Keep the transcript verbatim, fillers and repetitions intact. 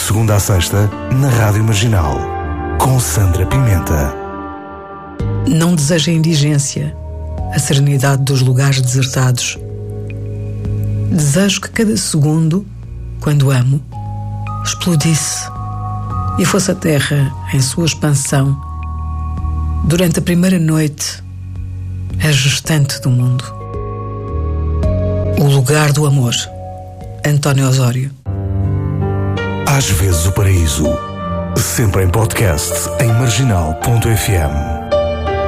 segunda a sexta, na Rádio Marginal, com Sandra Pimenta. Não desejo a indigência, a serenidade dos lugares desertados. Desejo que cada segundo, quando amo, explodisse e fosse a terra em sua expansão, durante a primeira noite, a gestante do mundo. O lugar do amor. António Osório. Às vezes o paraíso, sempre em podcast em marginal ponto f m.